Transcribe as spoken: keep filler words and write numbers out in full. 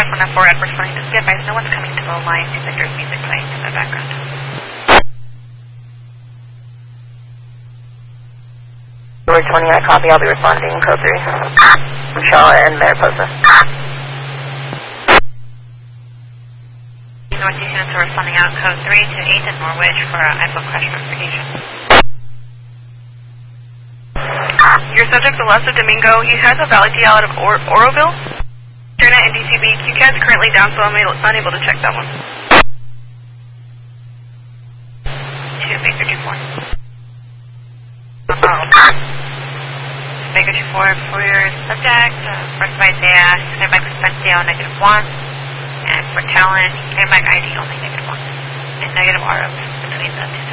five one four Edward twenty, just be advised, no one's coming to the line. Seems like there's music playing in the background. Edward twenty, I copy. I'll be responding in code three. Michelle and Mariposa. Northeast units are responding out code three to eight in Norwich for uh, iPhone crash investigation. Your subject, Alonso Domingo, he has a valid D L out of or Oroville. Internet and D C B. Q CAD's currently down, so I'm unable to check that one. two Baker two four. Uh-oh. Baker two four for your subject, uh, first by Isaiah, clear Mike Suspencio, negative one. And for Talon, clear Mike I D only negative one. And negative R O between the two